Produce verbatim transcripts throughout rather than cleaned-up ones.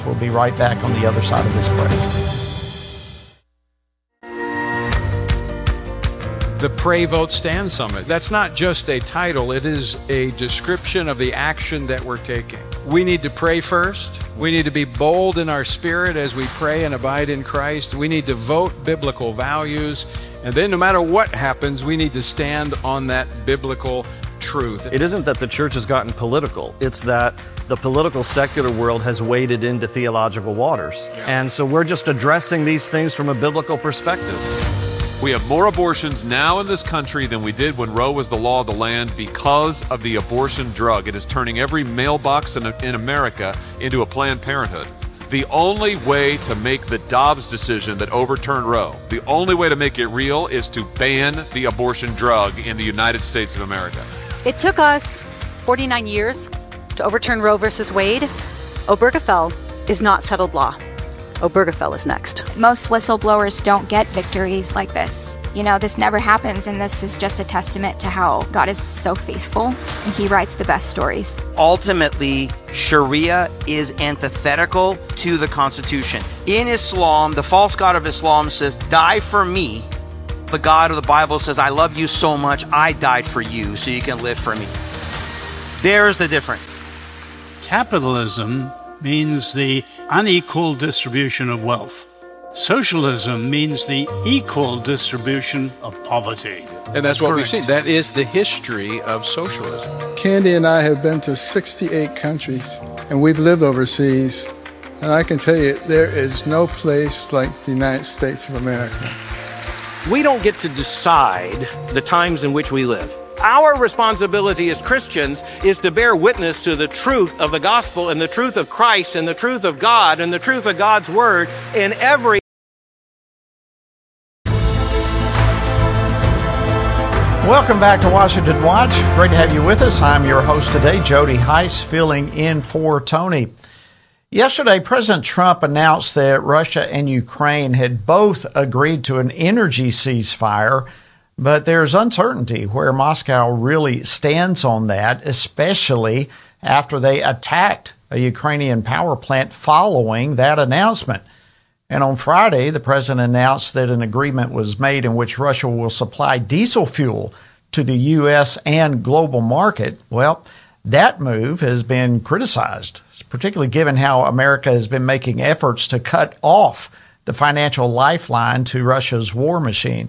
We'll be right back on the other side of this break. The Pray, Vote, Stand Summit. That's not just a title. It is a description of the action that we're taking. We need to pray first. We need to be bold in our spirit as we pray and abide in Christ. We need to vote biblical values. And then no matter what happens, we need to stand on that biblical truth. It isn't that the church has gotten political. It's that the political secular world has waded into theological waters. Yeah. And so we're just addressing these things from a biblical perspective. We have more abortions now in this country than we did when Roe was the law of the land because of the abortion drug. It is turning every mailbox in, in America into a Planned Parenthood. The only way to make the Dobbs decision that overturned Roe, the only way to make it real is to ban the abortion drug in the United States of America. It took us forty-nine years to overturn Roe versus Wade. Obergefell is not settled law. Obergefell is next. Most whistleblowers don't get victories like this. You know, this never happens, and this is just a testament to how God is so faithful, and he writes the best stories. Ultimately, Sharia is antithetical to the Constitution. In Islam, the false god of Islam says, die for me. The God of the Bible says, I love you so much, I died for you so you can live for me. There's the difference. Capitalism means the unequal distribution of wealth. Socialism means the equal distribution of poverty. And that's what Correct. we've seen. That is the history of socialism. Candy and I have been to sixty-eight countries, and we've lived overseas. And I can tell you, there is no place like the United States of America. We don't get to decide the times in which we live. Our responsibility as Christians is to bear witness to the truth of the gospel and the truth of Christ and the truth of God and the truth of God's word in every. Welcome back to Washington Watch. Great to have you with us. I'm your host today, Jody Heiss, filling in for Tony. Yesterday, President Trump announced that Russia and Ukraine had both agreed to an energy ceasefire, but there's uncertainty where Moscow really stands on that, especially after they attacked a Ukrainian power plant following that announcement. And on Friday, the president announced that an agreement was made in which Russia will supply diesel fuel to the U S and global market. Well, that move has been criticized, particularly given how America has been making efforts to cut off the financial lifeline to Russia's war machine.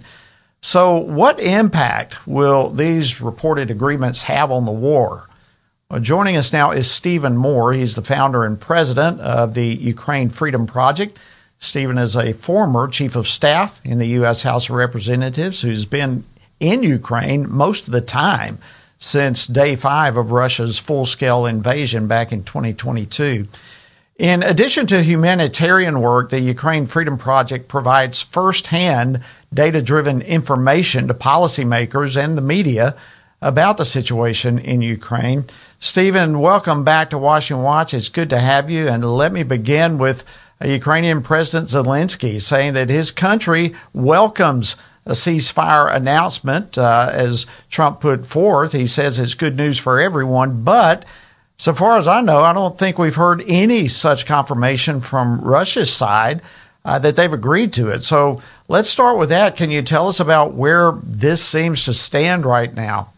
So what impact will these reported agreements have on the war? Well, joining us now is Stephen Moore. He's the founder and president of the Ukraine Freedom Project. Stephen is a former chief of staff in the U S House of Representatives who's been in Ukraine most of the time since day five of Russia's full-scale invasion back in twenty twenty-two. In addition to humanitarian work, the Ukraine Freedom Project provides firsthand data-driven information to policymakers and the media about the situation in Ukraine. Stephen, welcome back to Washington Watch. It's good to have you. And let me begin with Ukrainian President Zelensky saying that his country welcomes a ceasefire announcement, uh, as Trump put forth. He says it's good news for everyone, but so far as I know, I don't think we've heard any such confirmation from Russia's side uh, that they've agreed to it. So let's start with that. Can you tell us about where this seems to stand right now?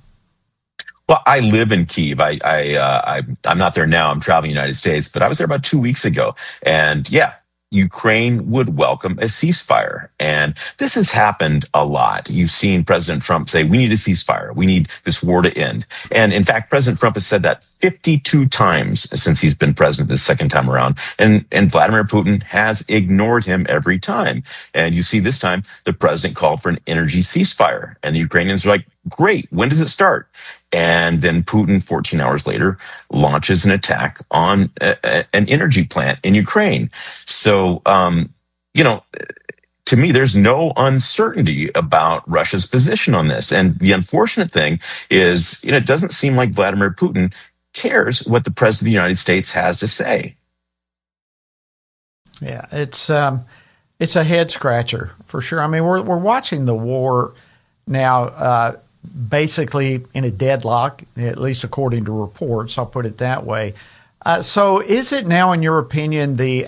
Well, I live in Kyiv. I, I, uh, I, I'm not there now. I'm traveling the United States, but I was there about two weeks ago. And yeah, Ukraine would welcome a ceasefire. And this has happened a lot. You've seen President Trump say, we need a ceasefire. We need this war to end. And in fact, President Trump has said that fifty-two times since he's been president this second time around. And, and Vladimir Putin has ignored him every time. And you see this time, the president called for an energy ceasefire. And the Ukrainians are like, great, when does it start? And then Putin, fourteen hours later, launches an attack on a, a, an energy plant in Ukraine. So, um, you know, to me, there's no uncertainty about Russia's position on this. And the unfortunate thing is, you know, it doesn't seem like Vladimir Putin cares what the president of the United States has to say. Yeah, it's um, it's a head scratcher for sure. I mean, we're we're watching the war now. Uh, basically in a deadlock, at least according to reports. I'll put it that way. Uh, so is it now, in your opinion, the